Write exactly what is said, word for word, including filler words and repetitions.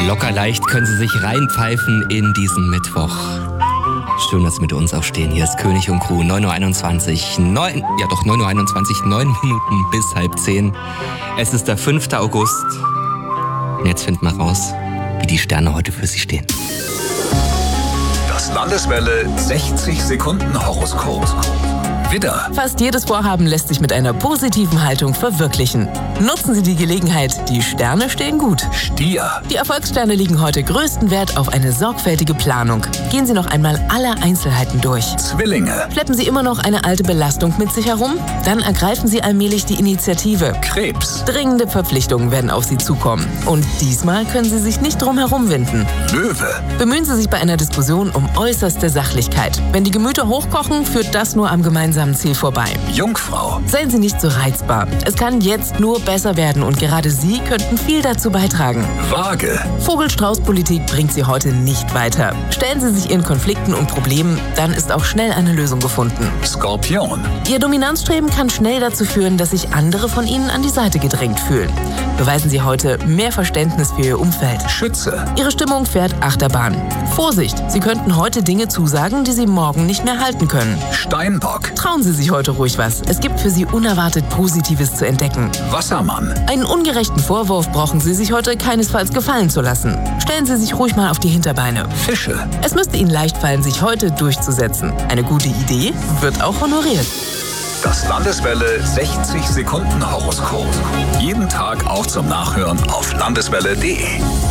Locker leicht können Sie sich reinpfeifen in diesen Mittwoch. Schön, dass Sie mit uns aufstehen. Hier ist König und Crew, neun Uhr einundzwanzig, neun, ja doch neun Uhr einundzwanzig, neun Minuten bis halb zehn. Es ist der fünfte August. Und jetzt finden wir raus, wie die Sterne heute für Sie stehen. Das Landeswelle sechzig Sekunden Horoskop. Widder. Fast jedes Vorhaben lässt sich mit einer positiven Haltung verwirklichen. Nutzen Sie die Gelegenheit, die Sterne stehen gut. Stier. Die Erfolgssterne legen heute größten Wert auf eine sorgfältige Planung. Gehen Sie noch einmal alle Einzelheiten durch. Zwillinge. Schleppen Sie immer noch eine alte Belastung mit sich herum? Dann ergreifen Sie allmählich die Initiative. Krebs. Dringende Verpflichtungen werden auf Sie zukommen. Und diesmal können Sie sich nicht drum herumwinden. Löwe. Bemühen Sie sich bei einer Diskussion um äußerste Sachlichkeit. Wenn die Gemüter hochkochen, führt das nur am gemeinsamen Ziel vorbei. Jungfrau. Seien Sie nicht so reizbar. Es kann jetzt nur besser werden und gerade Sie könnten viel dazu beitragen. Waage. Vogel-Strauß-Politik bringt Sie heute nicht weiter. Stellen Sie sich Ihren Konflikten und Problemen, dann ist auch schnell eine Lösung gefunden. Skorpion. Ihr Dominanzstreben kann schnell dazu führen, dass sich andere von Ihnen an die Seite gedrängt fühlen. Beweisen Sie heute mehr Verständnis für Ihr Umfeld. Schütze. Ihre Stimmung fährt Achterbahn. Vorsicht, Sie könnten heute Dinge zusagen, die Sie morgen nicht mehr halten können. Steinbock. Trauen Sie sich heute ruhig was. Es gibt für Sie unerwartet Positives zu entdecken. Wassermann. Einen ungerechten Vorwurf brauchen Sie sich heute keinesfalls gefallen zu lassen. Stellen Sie sich ruhig mal auf die Hinterbeine. Fische. Es müsste Ihnen leicht fallen, sich heute durchzusetzen. Eine gute Idee wird auch honoriert. Das Landeswelle sechzig Sekunden Horoskop. Jeden Tag auch zum Nachhören auf landeswelle punkt de.